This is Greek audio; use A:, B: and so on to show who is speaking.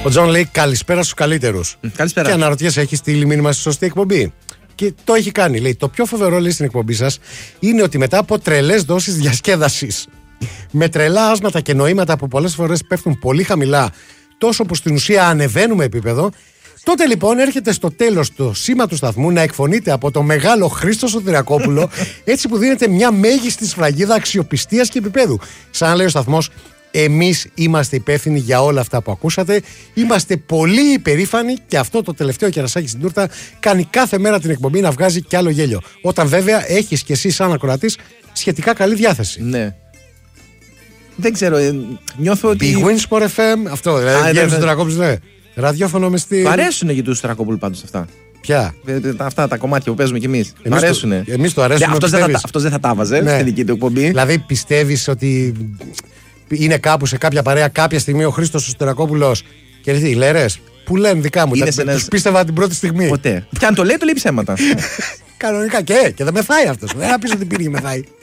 A: Ο Τζον λέει καλησπέρα στους καλύτερους.
B: Καλησπέρα.
A: Και αναρωτιέσαι, έχει στείλει μήνυμα στη σωστή εκπομπή? Και το έχει κάνει. Λέει: το πιο φοβερό, λέει, στην εκπομπή σας είναι ότι μετά από τρελές δόσεις διασκέδασης, με τρελά άσματα και νοήματα που πολλές φορές πέφτουν πολύ χαμηλά, τόσο που στην ουσία ανεβαίνουμε επίπεδο, τότε λοιπόν έρχεται στο τέλος το σήμα του σταθμού να εκφωνείται από το μεγάλο Χρήστο Σωτηρακόπουλο, έτσι που δίνεται μια μέγιστη σφραγίδα αξιοπιστίας και επίπεδου. Σαν λέει ο σταθμός, εμείς είμαστε υπεύθυνοι για όλα αυτά που ακούσατε. Είμαστε πολύ υπερήφανοι και αυτό το τελευταίο κερασάκι στην τούρτα κάνει κάθε μέρα την εκπομπή να βγάζει κι άλλο γέλιο. Όταν βέβαια έχεις κι εσύ, σαν ακροατής, σχετικά καλή διάθεση.
B: Ναι. Δεν ξέρω, νιώθω ότι.
A: Big Win Sport FM, αυτό δηλαδή. Βγαίνουν στους Τρακόπουλους, ναι. Ραδιόφωνο με στη.
B: Μ' αρέσουν για τους Τρακόπουλους πάντως αυτά.
A: Ποια?
B: Αυτά τα κομμάτια που παίζουμε κι εμείς. Μ' αρέσουνε.
A: Εμείς το αρέσουμε.
B: Αυτός δεν θα τα βάζε στην δική του εκπομπή.
A: Δηλαδή πιστεύεις ότι είναι κάπου σε κάποια παρέα κάποια στιγμή ο Χρήστος Σωτηρακόπουλος και λέει λέρες που λένε δικά μου? Τους πίστευα την πρώτη στιγμή.
B: Ποτέ. Και αν το λέει ψέματα.
A: Κανονικά και δεν μεθάει αυτός. Δεν θα πεις ότι πίνει και μεθάει.